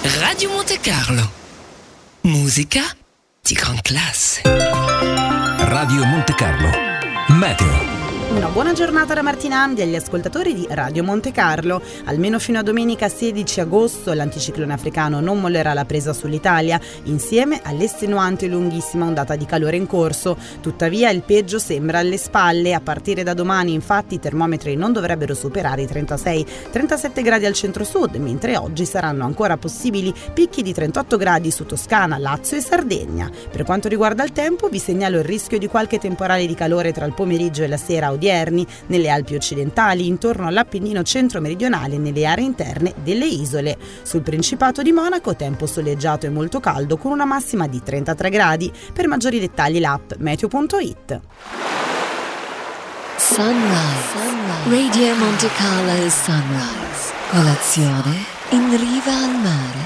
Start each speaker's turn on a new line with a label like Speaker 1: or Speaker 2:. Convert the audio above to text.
Speaker 1: Radio Monte Carlo. Musica di gran classe.
Speaker 2: Radio Monte Carlo. Meteo.
Speaker 3: Una buona giornata da Martina Amdi agli ascoltatori di Radio Monte Carlo. Almeno fino a domenica 16 agosto l'anticiclone africano non mollerà la presa sull'Italia, insieme all'estenuante e lunghissima ondata di calore in corso. Tuttavia il peggio sembra alle spalle. A partire da domani infatti i termometri non dovrebbero superare i 36-37 gradi al centro-sud, mentre oggi saranno ancora possibili picchi di 38 gradi su Toscana, Lazio e Sardegna. Per quanto riguarda il tempo vi segnalo il rischio di qualche temporale di calore tra il pomeriggio e la sera odierni nelle Alpi occidentali, intorno all'Appennino centro-meridionale e nelle aree interne delle isole. Sul Principato di Monaco tempo soleggiato e molto caldo con una massima di 33 gradi. Per maggiori dettagli l'app meteo.it.
Speaker 4: Sunrise. Radio Monte Carlo Sunrise. Colazione in riva al mare.